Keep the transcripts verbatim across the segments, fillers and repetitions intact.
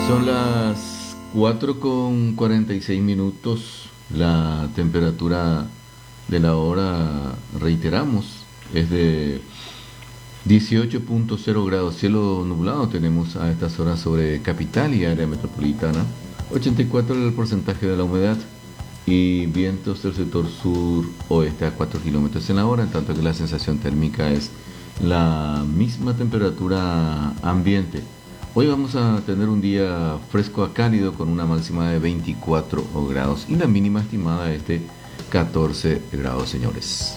Son las cuatro con cuarenta y seis minutos. La temperatura de la hora, reiteramos, es de dieciocho punto cero grados. Cielo nublado tenemos a estas horas sobre capital y área metropolitana. ochenta y cuatro el porcentaje de la humedad y vientos del sector sur-oeste a cuatro kilómetros en la hora, en tanto que la sensación térmica es la misma temperatura ambiente. Hoy vamos a tener un día fresco a cálido con una máxima de veinticuatro grados y la mínima estimada es de catorce grados, señores.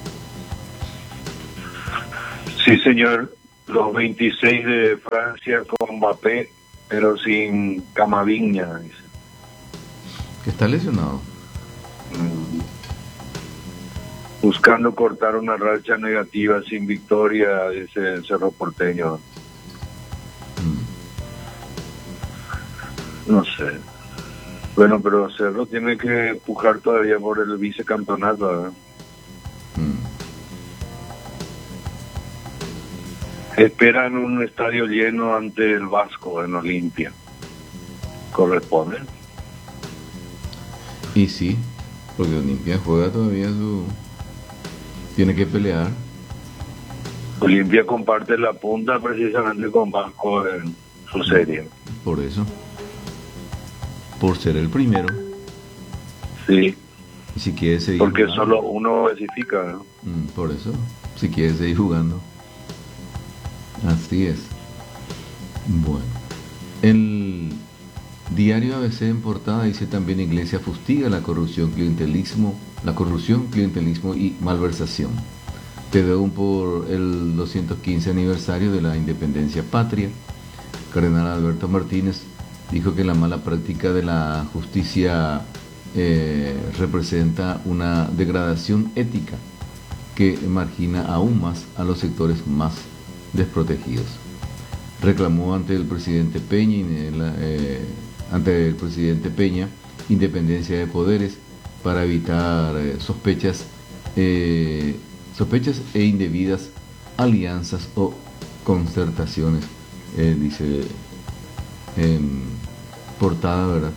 Sí, señor. Los veintiséis de Francia con Mbappé, pero sin Camavinga, dice. Que está lesionado. Mm. Buscando cortar una racha negativa sin victoria, dice el Cerro Porteño. No sé. Bueno, pero Cerro tiene que empujar todavía por el vicecampeonato, ¿eh? Mm. Esperan un estadio lleno ante el Vasco en Olimpia. ¿Corresponde? Y sí, porque Olimpia juega todavía su... Tiene que pelear. Olimpia comparte la punta precisamente con Vasco en su serie. Por eso. Por ser el primero. Sí. Y si quiere seguir porque jugando, solo uno clasifica, ¿no? Mm, por eso. Si quiere seguir jugando. Así es. Bueno. El diario A B C en portada dice también: Iglesia fustiga la corrupción, clientelismo, la corrupción, clientelismo y malversación. T V U por el doscientos quince aniversario de la independencia patria. Cardenal Alberto Martínez dijo que la mala práctica de la justicia eh, representa una degradación ética que margina aún más a los sectores más desprotegidos. Reclamó ante el presidente Peña, eh, ante el presidente Peña independencia de poderes para evitar eh, sospechas, eh, sospechas e indebidas alianzas o concertaciones, eh, dice en portada, ¿verdad?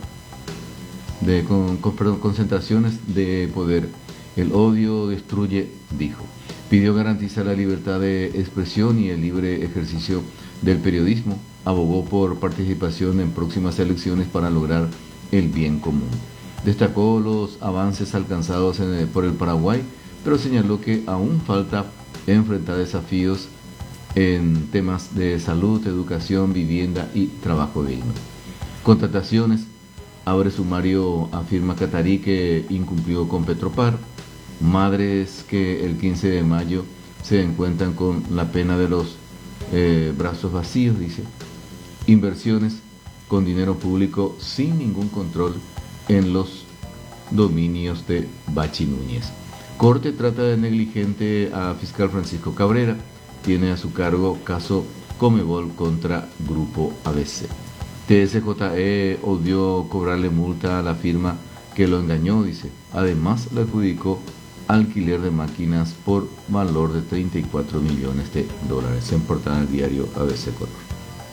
De con, con, perdón, concentraciones de poder. El odio destruye, dijo. Pidió garantizar la libertad de expresión y el libre ejercicio del periodismo. Abogó por participación en próximas elecciones para lograr el bien común. Destacó los avances alcanzados en, por el Paraguay, pero señaló que aún falta enfrentar desafíos en temas de salud, educación, vivienda y trabajo digno. Contrataciones. Abre sumario, afirma Catarí que incumplió con Petropar. Madres que el quince de mayo se encuentran con la pena de los eh, brazos vacíos, dice. Inversiones con dinero público sin ningún control en los dominios de Bachi Núñez. Corte trata de negligente a fiscal Francisco Cabrera. Tiene a su cargo caso Comebol contra Grupo A B C. T S J E odió cobrarle multa a la firma que lo engañó, dice. Además, le adjudicó alquiler de máquinas por valor de treinta y cuatro millones de dólares. En portada del diario A B C Color.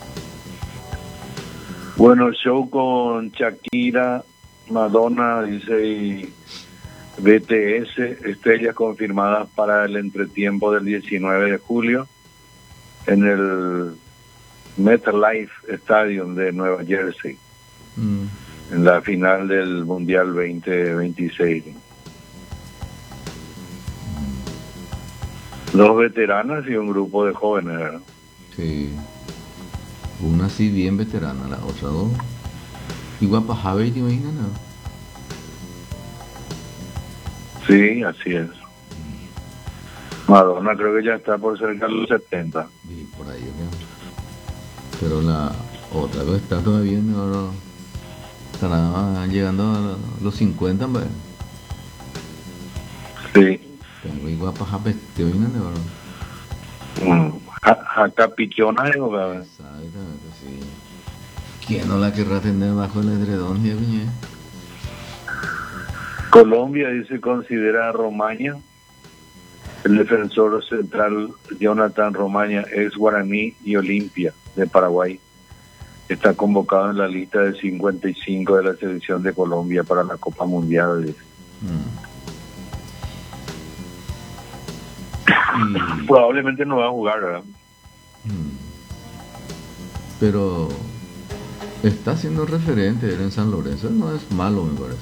Bueno, show con Shakira, Madonna, dice, y B T S, estrellas confirmadas para el entretiempo del diecinueve de julio en el MetLife Stadium de Nueva Jersey, mm. en la final del Mundial veinte veintiséis. Mm. Dos veteranas y un grupo de jóvenes, ¿verdad? Sí. Una sí bien veterana, la otra dos. Igual para Javier, ¿te imaginas? No? Sí, así es. Madonna creo que ya está por cerca de los setenta. Sí, por ahí, ¿no? Pero la otra vez está todavía, no, estará llegando a los cincuenta, hombre. Sí. Pero igual para Javier, ¿te imaginas? No? Acá pichona, ¿no? Exactamente, sí. ¿Quién no la querrá tener bajo el edredón, ya, viñe? Colombia, dice, considera a Romaña, el defensor central Jonathan Romaña, ex Guaraní y Olimpia de Paraguay, está convocado en la lista de cincuenta y cinco de la selección de Colombia para la Copa Mundial. Mm. Y... probablemente no va a jugar, ¿verdad? Mm. Pero está siendo referente él en San Lorenzo, no es malo, me parece.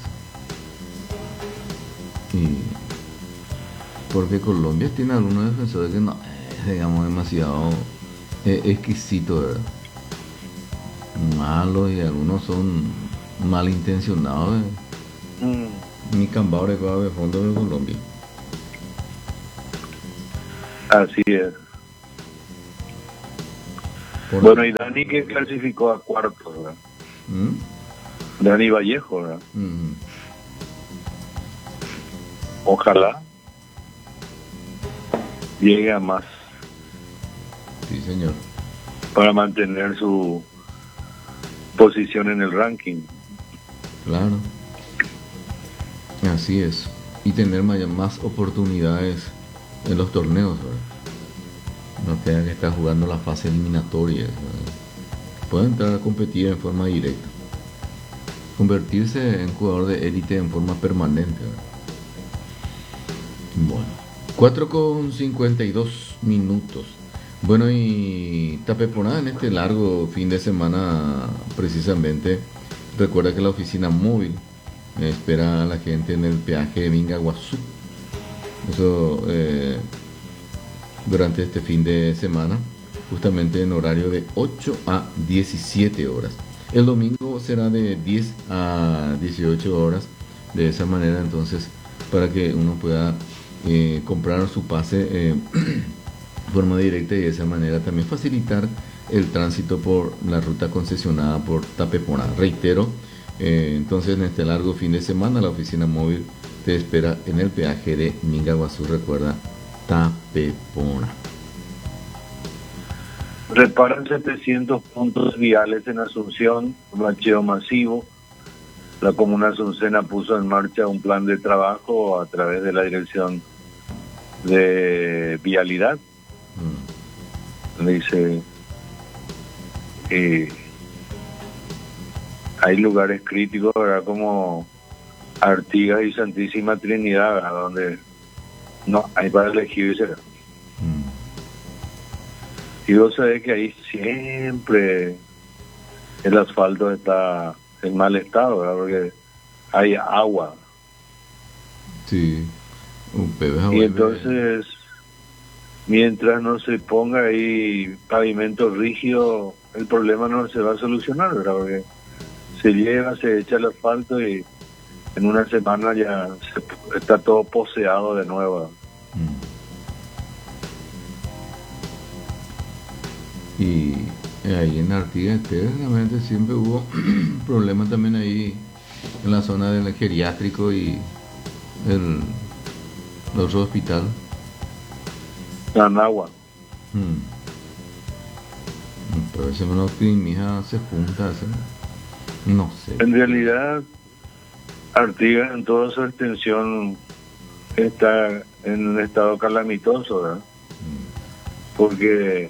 Y porque Colombia tiene algunos defensores que no es, digamos, demasiado eh, exquisito, ¿verdad? Malos, y algunos son malintencionados. ¿eh? Mm. Mi cambaure que va de fondo de Colombia. Así es. Por bueno, y Dani que clasificó a cuarto, ¿verdad? ¿Mm? Dani Vallejo, ¿verdad? Mm. Ojalá llegue a más. Sí, señor. Para mantener su posición en el ranking. Claro. Así es. Y tener más oportunidades en los torneos, ¿verdad? No tenga que estar jugando la fase eliminatoria. Puede entrar a competir en forma directa. Convertirse en jugador de élite en forma permanente, ¿verdad? Bueno, cuatro con cincuenta y dos minutos. Bueno, y Tapeponada en este largo fin de semana, precisamente, recuerda que la oficina móvil espera a la gente en el peaje de Mingaguazú. Eso eh, durante este fin de semana, justamente en horario de ocho a diecisiete horas. El domingo será de diez a dieciocho horas. De esa manera, entonces, para que uno pueda eh, comprar su pase eh, de forma directa, y de esa manera también facilitar el tránsito por la ruta concesionada por Tapeponada. Reitero, eh, entonces en este largo fin de semana la oficina móvil te espera en el peaje de Mingaguazú, recuerda, Tapepona. Reparan setecientos puntos viales en Asunción, bacheo masivo. La comuna asuncena puso en marcha un plan de trabajo a través de la Dirección de Vialidad. Mm. Dice, eh, hay lugares críticos, ¿verdad? Como Artigas y Santísima Trinidad, ¿verdad? Donde no hay para elegirse. Mm. Y vos sabés que ahí siempre el asfalto está en mal estado, ¿verdad? Porque hay agua. Sí, un pedazo. Y entonces, mientras no se ponga ahí pavimento rígido, el problema no se va a solucionar, ¿verdad? Porque se lleva, se echa el asfalto y en una semana ya se, está todo poseado de nuevo. Mm. Y ahí en Artigas realmente siempre hubo problemas también ahí en la zona del geriátrico y el, el otro hospital. Anagua. Hmm. Pero ese menos que mi hija se junta, ese, no sé. En realidad, Artigas en toda su extensión está en un estado calamitoso, ¿verdad? Hmm. Porque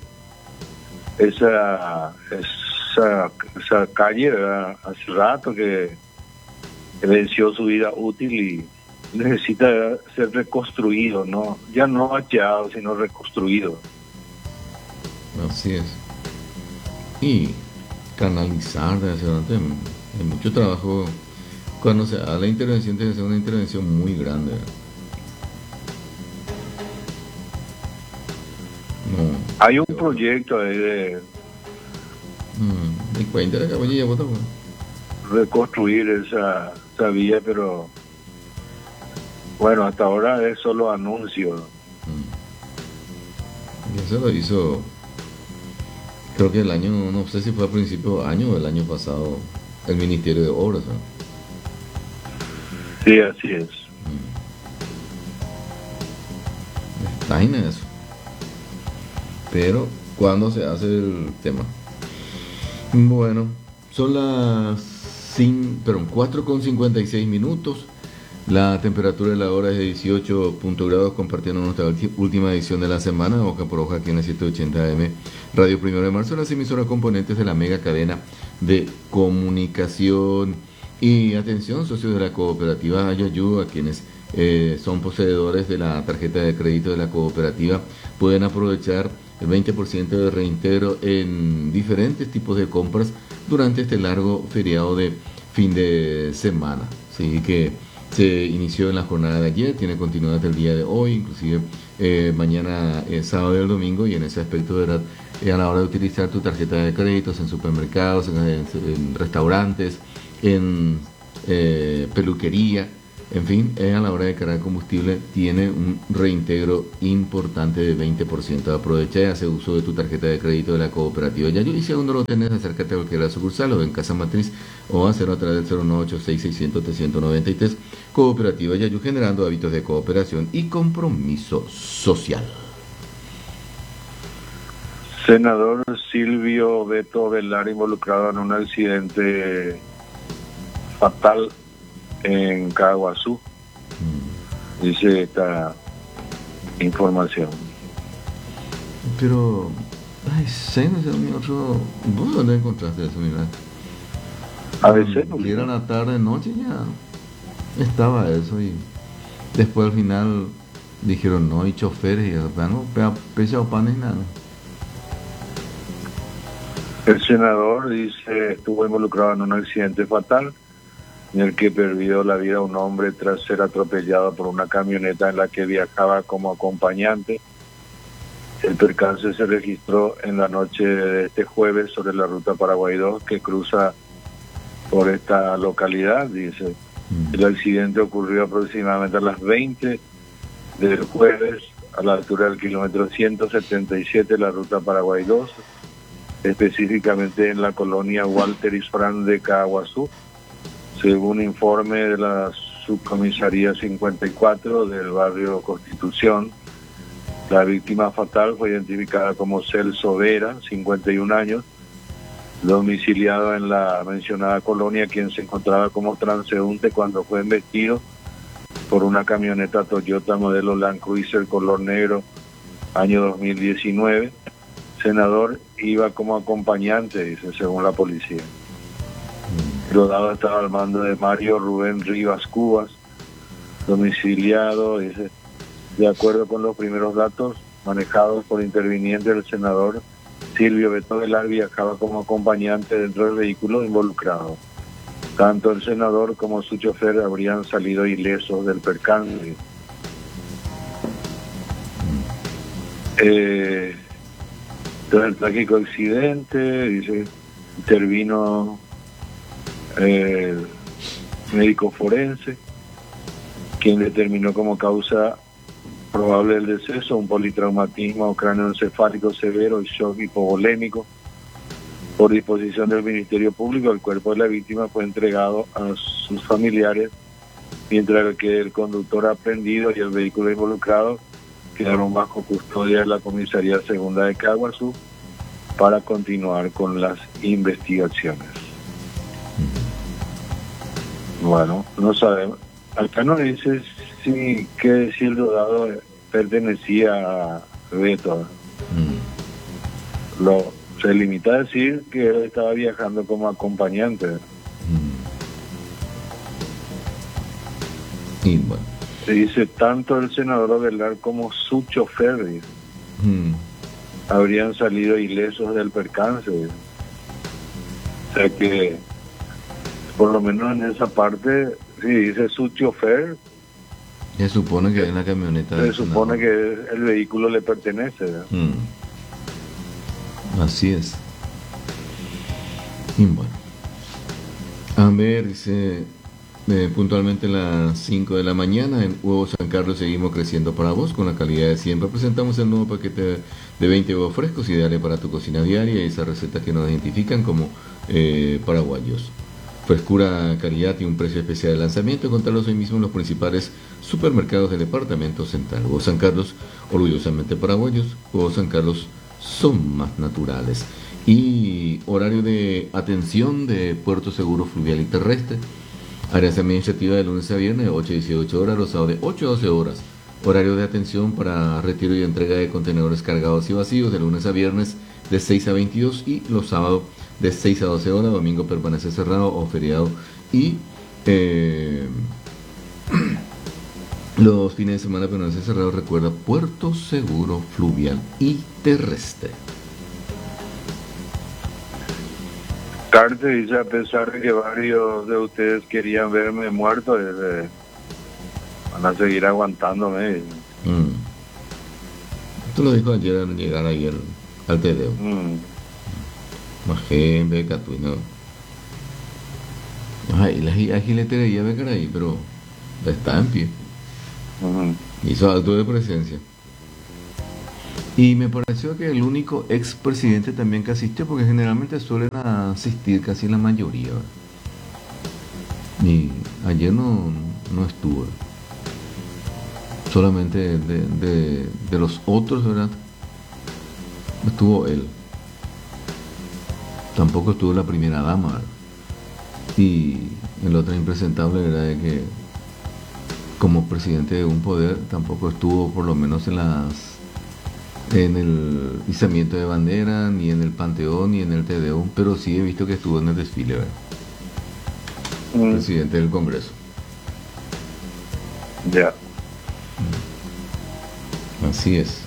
esa esa, esa calle, ¿verdad? Hace rato que venció su vida útil y necesita ser reconstruido, no ya no bacheado, sino reconstruido. Así es. Y canalizar, de hacer hay mucho trabajo. Cuando se haga la intervención, tiene que ser una intervención muy grande. No, hay un proyecto ahí de mm, de cuenta de caballilla, reconstruir esa, esa vía, pero bueno, hasta ahora es solo anuncio. Mm. Y eso lo hizo, creo que el año, no sé si fue a principio de año o el año pasado, el Ministerio de Obras, ¿no? Sí, así es. Mm. Está en eso. Pero, ¿cuándo se hace el tema? Bueno, son las cinco, perdón, cuatro con cincuenta y seis minutos. La temperatura de la hora es de dieciocho grados, compartiendo nuestra última edición de la semana, hoja por hoja, aquí en la setecientos ochenta A M, Radio Primero de Marzo, las emisoras componentes de la mega cadena de comunicación. Y atención, socios de la cooperativa Ayayu, a quienes eh, son poseedores de la tarjeta de crédito de la cooperativa, pueden aprovechar el veinte por ciento de reintegro en diferentes tipos de compras durante este largo feriado de fin de semana. Así que se inició en la jornada de ayer, tiene continuidad el día de hoy, inclusive eh, mañana eh, sábado y el domingo, y en ese aspecto, de verdad, eh, a la hora de utilizar tu tarjeta de créditos en supermercados, en, en, en restaurantes, en eh, peluquería, en fin, eh, a la hora de cargar combustible, tiene un reintegro importante de veinte por ciento. Aprovecha y hace uso de tu tarjeta de crédito de la cooperativa Yayu, y si aún no lo tenés, acércate a cualquier sucursal o en Casa Matriz, o hacerlo a través del cero nueve ocho seis seis cero cero tres nueve tres. Cooperativa Yayu, generando hábitos de cooperación y compromiso social. Senador Silvio Beto Velar involucrado en un accidente fatal en Caguazú, mm. dice esta información. Pero, ay, sé, no sé, mi otro, ¿vos dónde encontraste eso, mira? A veces no. Y era la tarde, noche, ya estaba eso, y después al final dijeron no, hay choferes, y no, pesa o panes, nada. El senador dice estuvo involucrado en un accidente fatal en el que perdió la vida un hombre tras ser atropellado por una camioneta en la que viajaba como acompañante. El percance se registró en la noche de este jueves sobre la ruta Paraguay dos, que cruza por esta localidad, dice. El accidente ocurrió aproximadamente a las veinte del jueves, a la altura del kilómetro ciento setenta y siete de la ruta Paraguay dos, específicamente en la colonia Walter Isfrán de Caguazú. Según informe de la subcomisaría cincuenta y cuatro del barrio Constitución, la víctima fatal fue identificada como Celso Vera, cincuenta y un años, domiciliado en la mencionada colonia, quien se encontraba como transeúnte cuando fue embestido por una camioneta Toyota modelo Land Cruiser color negro, año dos mil diecinueve. Senador iba como acompañante, dice, según la policía. El rodado estaba al mando de Mario Rubén Rivas Cubas, domiciliado, dice, de acuerdo con los primeros datos manejados por interviniente del senador Silvio Beto Velar, viajaba como acompañante dentro del vehículo involucrado. Tanto el senador como su chofer habrían salido ilesos del percance. Eh, tras el trágico accidente, dice, intervino el médico forense, quien determinó como causa probable del deceso un politraumatismo cráneoencefálico severo y shock hipovolémico. Por disposición del Ministerio Público, el cuerpo de la víctima fue entregado a sus familiares, mientras que el conductor aprendido y el vehículo involucrado quedaron bajo custodia de la Comisaría Segunda de Caguazú para continuar con las investigaciones. Bueno, no sabemos. Acá no dice si, que si el rodado pertenecía a Beto. Mm. Lo, se limita a decir que él estaba viajando como acompañante. Mm. Y bueno. Se dice tanto el senador Velar como su chofer, dice, mm. habrían salido ilesos del percance. Dice. O sea que por lo menos en esa parte, si dice su chofer, se supone que es la camioneta. Se supone que el vehículo le pertenece. Mm. Así es. Y bueno, a ver, dice eh, puntualmente a las cinco de la mañana en Huevos San Carlos seguimos creciendo para vos con la calidad de siempre. Presentamos el nuevo paquete de veinte huevos frescos, ideales para tu cocina diaria, y esas recetas que nos identifican como eh, paraguayos. Frescura, calidad y un precio especial de lanzamiento. Encontrarlos hoy mismo en los principales supermercados del departamento central. Huevos San Carlos, orgullosamente paraguayos. Huevos San Carlos son más naturales. Y horario de atención de Puerto Seguro Fluvial y Terrestre. Áreas administrativas de lunes a viernes de ocho a dieciocho horas, los sábados de ocho a doce horas. Horario de atención para retiro y entrega de contenedores cargados y vacíos de lunes a viernes de seis a veintidós y los sábados de seis a doce horas. Domingo permanece cerrado o feriado y eh, los fines de semana permanece cerrado. Recuerda, puerto seguro fluvial y terrestre. Carte dice, a pesar de que varios de ustedes querían verme muerto, eh, van a seguir aguantándome. Mm. Esto lo dijo ayer al llegar ayer al Tedeo. Mm. Más gente, Catuino. Ay, la giletería ve cara ahí, pero está en pie. Mm. Hizo acto de presencia. Y me pareció que el único expresidente también que asistió, porque generalmente suelen asistir casi la mayoría, ¿verdad? Y ayer no, no estuvo. Solamente de, de, de los otros, ¿verdad? Estuvo él. Tampoco estuvo la primera dama, ¿verdad? Y el otro impresentable era de que como presidente de un poder tampoco estuvo, por lo menos en las en el izamiento de bandera, ni en el Panteón, ni en el Tedeum, pero sí he visto que estuvo en el desfile, ¿verdad? Mm. Presidente del Congreso. Ya. Yeah. Así es.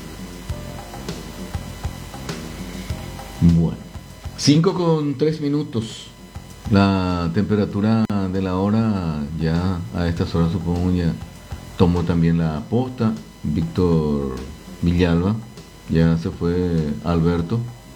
Bueno, cinco con tres minutos. La temperatura de la hora ya a estas horas supongo ya tomó también la posta. Víctor Villalba, ya se fue Alberto.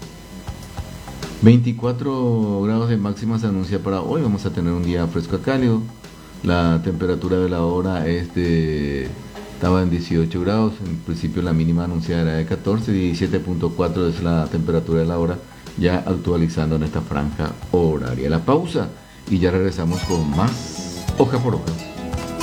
veinticuatro grados de máxima se anuncia para hoy. Vamos a tener un día fresco a cálido. La temperatura de la hora es de estaba en dieciocho grados. En principio la mínima anunciada era de catorce. Diecisiete punto cuatro es la temperatura de la hora, ya actualizando en esta franja horaria. La pausa y ya regresamos con más Hoja por Hoja.